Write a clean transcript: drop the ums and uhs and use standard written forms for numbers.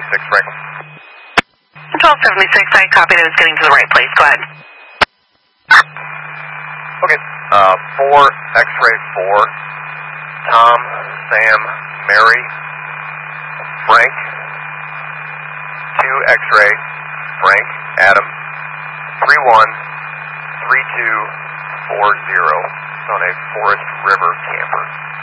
Franklin. 1276, I copied it was getting to the right place. Go ahead. Okay, 4 X-ray 4, Tom, Sam, Mary, Frank, 2 X-ray, Frank, Adam, 313240 on a Forest River camper.